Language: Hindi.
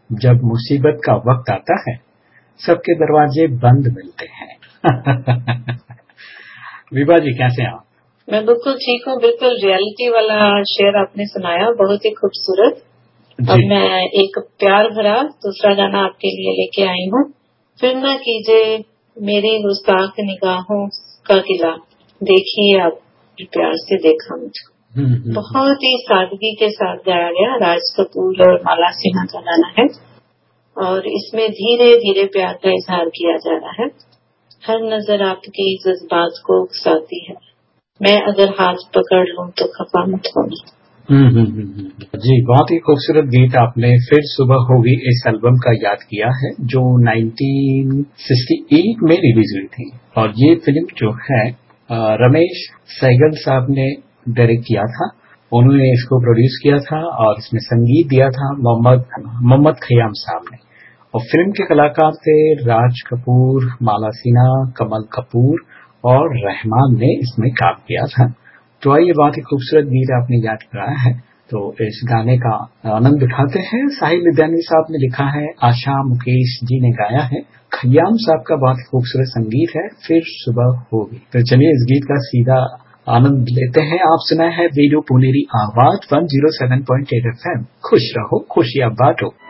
जब मुसीबत का वक्त आता है सबके दरवाजे बंद मिलते हैं। विभा जी कैसे हैं आप? मैं बिल्कुल ठीक हूँ। बिल्कुल रियलिटी वाला शेयर आपने सुनाया, बहुत ही खूबसूरत। अब मैं एक प्यार भरा दूसरा गाना आपके लिए लेके आई हूँ। फिर ना कीजिए मेरी गुस्ताख निगाहों का किला, देखिए आप प्यार से देखा मुझको। बहुत ही सादगी के साथ गाया गया, राज कपूर और माला सिन्हा का गाना है और इसमें धीरे धीरे प्यार का इजहार किया जा रहा है। हर नजर आपकी जज्बात को उकसाती है, मैं अगर हाथ पकड़ लूं तो खफा मत होना। जी, बहुत ही खूबसूरत गीत आपने फिर सुबह होगी इस एल्बम का याद किया है जो 1968 में रिलीज हुई थी। और ये फिल्म जो है रमेश सहगल साहब ने डायरेक्ट किया था, उन्होंने इसको प्रोड्यूस किया था और इसमें संगीत दिया था मोहम्मद खयाम साहब ने। और फिल्म के कलाकार थे राज कपूर, माला सिन्हा, कमल कपूर और रहमान ने इसमें काम किया था। तो आइए, बहुत ही खूबसूरत गीत आपने याद कराया है, तो इस गाने का आनंद उठाते हैं। साहिल लुधियानवी साहब ने लिखा है, आशा मुकेश जी ने गाया है, खयाम साहब का बहुत ही खूबसूरत संगीत है, फिर सुबह होगी। तो चलिए इस गीत का सीधा आनंद लेते हैं। आप सुना है रेडियो पुनेरी आवाज 107.8 FM। खुश रहो खुशियां बांटो।